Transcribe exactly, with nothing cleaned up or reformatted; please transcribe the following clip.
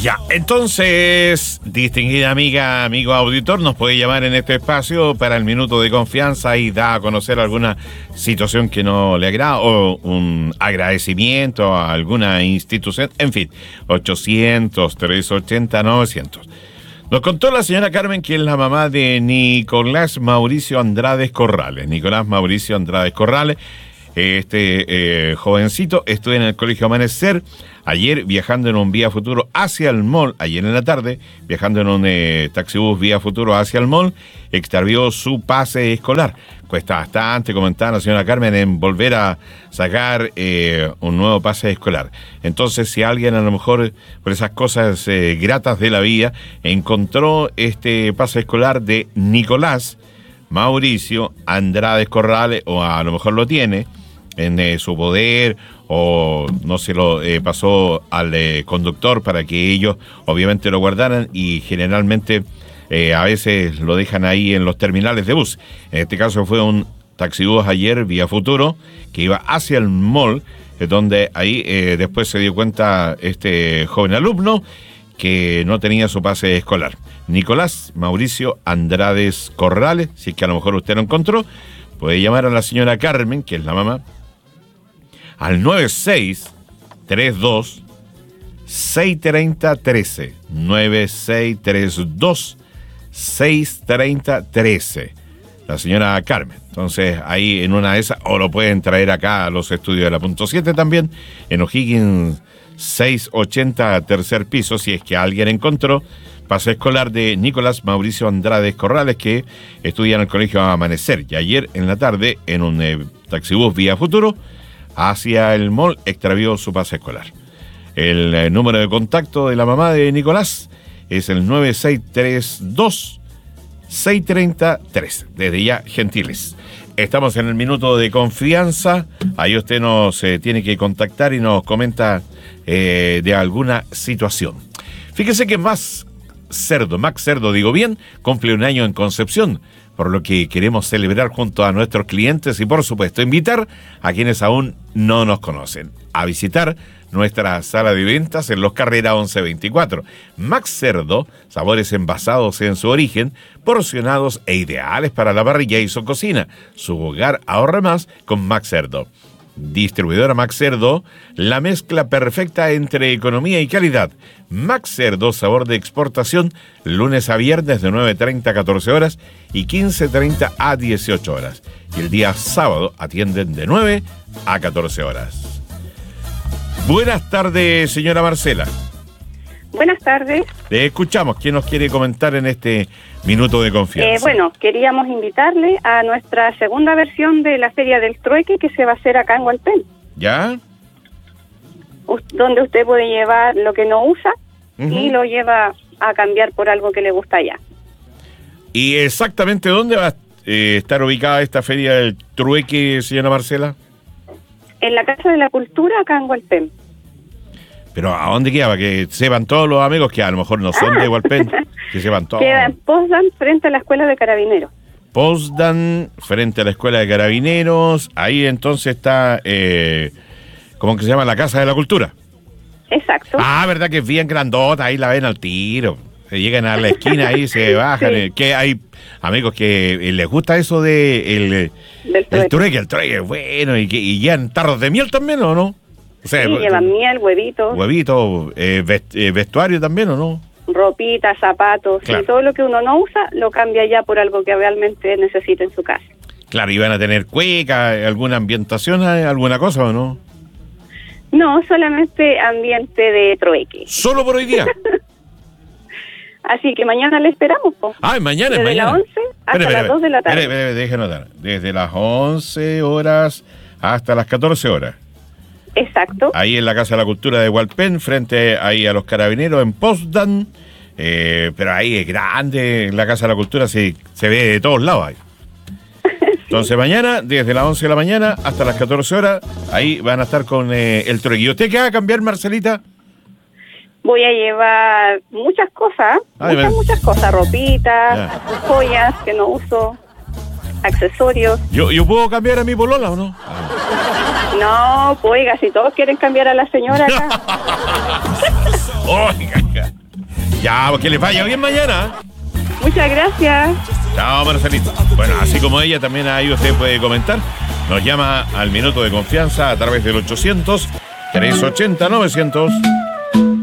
Ya, entonces, distinguida amiga, amigo auditor, nos puede llamar en este espacio para el minuto de confianza y da a conocer alguna situación que no le agrada o un agradecimiento a alguna institución, en fin, ochocientos, trescientos ochenta, novecientos. Nos contó la señora Carmen que es la mamá de Nicolás Mauricio Andrades Corrales. Nicolás Mauricio Andrades Corrales, este eh, jovencito, estuvo en el Colegio Amanecer ayer viajando en un Vía Futuro hacia el mall, ayer en la tarde, viajando en un eh, taxibús Vía Futuro hacia el mall, extravió su pase escolar. Cuesta bastante, comentaba la señora Carmen, en volver a sacar eh, un nuevo pase escolar. Entonces, si alguien a lo mejor, por esas cosas eh, gratas de la vida, encontró este pase escolar de Nicolás Mauricio Andrades Corrales, o a lo mejor lo tiene en eh, su poder, o no se lo eh, pasó al eh, conductor para que ellos obviamente lo guardaran, y generalmente eh, a veces lo dejan ahí en los terminales de bus. En este caso fue un taxibús ayer Vía Futuro que iba hacia el mall, eh, donde ahí eh, después se dio cuenta este joven alumno que no tenía su pase escolar. Nicolás Mauricio Andrades Corrales, si es que a lo mejor usted lo encontró, puede llamar a la señora Carmen, que es la mamá, al nueve seis tres dos seis tres cero uno tres, nueve seis tres dos seis tres cero uno tres, la señora Carmen. Entonces ahí en una de esas, o lo pueden traer acá a los estudios de la punto siete también, en O'Higgins seiscientos ochenta, tercer piso, si es que alguien encontró pase escolar de Nicolás Mauricio Andrades Corrales, que estudia en el Colegio Amanecer, y ayer en la tarde en un eh, taxibús Vía Futuro hacia el mall extravió su pase escolar. El eh, número de contacto de la mamá de Nicolás es el nueve seis tres dos seis tres cero tres. Desde ya, gentiles. Estamos en el minuto de confianza. Ahí usted nos eh, tiene que contactar y nos comenta eh, de alguna situación. Fíjese que Max Cerdo, Max Cerdo, digo bien, cumple un año en Concepción, por lo que queremos celebrar junto a nuestros clientes y, por supuesto, invitar a quienes aún no nos conocen a visitar nuestra sala de ventas en Los Carrera once veinticuatro. Max Cerdo, sabores envasados en su origen, porcionados e ideales para la parrilla y su cocina. Su hogar ahorra más con Max Cerdo. Distribuidora Max Cerdo, la mezcla perfecta entre economía y calidad. Max Cerdo, sabor de exportación, lunes a viernes de nueve treinta a catorce horas y quince treinta a dieciocho horas. Y el día sábado atienden de nueve a catorce horas. Buenas tardes, señora Marcela. Buenas tardes. Le escuchamos. ¿Quién nos quiere comentar en este minuto de confianza? Eh, bueno, queríamos invitarle a nuestra segunda versión de la Feria del Trueque, que se va a hacer acá en Hualpén. ¿Ya? U- donde usted puede llevar lo que no usa uh-huh. y lo lleva a cambiar por algo que le gusta allá. ¿Y exactamente dónde va a eh, estar ubicada esta Feria del Trueque, señora Marcela? En la Casa de la Cultura, acá en Hualpén. Pero ¿a dónde queda? Para que sepan todos los amigos que a lo mejor no son ah. de Hualpén, que sepan todos. Queda en Potsdam, frente a la Escuela de Carabineros. Potsdam, frente a la Escuela de Carabineros. Ahí entonces está, eh, ¿cómo que se llama? La Casa de la Cultura. Exacto. Ah, verdad que es bien grandota, ahí la ven al tiro. Se llegan a la esquina ahí, se bajan. Sí. Que hay amigos que les gusta eso de el, el trueque, el trueque, bueno, y que y llevan tarros de miel también, ¿o no? O sea, sí, llevan miel, huevitos. Huevitos, eh, vest, eh, vestuario también, ¿o no? Ropita, zapatos, claro. Y todo lo que uno no usa lo cambia ya por algo que realmente necesita en su casa. Claro, ¿y van a tener cueca, alguna ambientación, alguna cosa o no? No, solamente ambiente de trueque. ¿Solo por hoy día? Así que mañana le esperamos, po. Ah, mañana, Desde mañana. las once hasta espera, las espera, dos de la tarde. Espera, espera, déjame notar. Desde las once horas hasta las catorce horas. Exacto. Ahí en la Casa de la Cultura de Hualpén, frente ahí a los Carabineros en Potsdam. Eh, pero ahí es grande, la Casa de la Cultura se, se ve de todos lados ahí. Entonces mañana, desde las once de la mañana hasta las catorce horas, ahí van a estar con eh, el trueque. ¿Y usted qué va a cambiar, Marcelita? Voy a llevar muchas cosas, Ay, muchas, muchas cosas, ropitas, ya. joyas que no uso, accesorios. ¿Yo, ¿Yo puedo cambiar a mi polola o no? No, pues oiga, si todos quieren cambiar a la señora acá. Oiga. Ya, pues que les vaya bien mañana. Muchas gracias. Chao, Marcelito. Bueno, así como ella, también ahí usted puede comentar. Nos llama al minuto de confianza a través del ochocientos, trescientos ochenta, novecientos.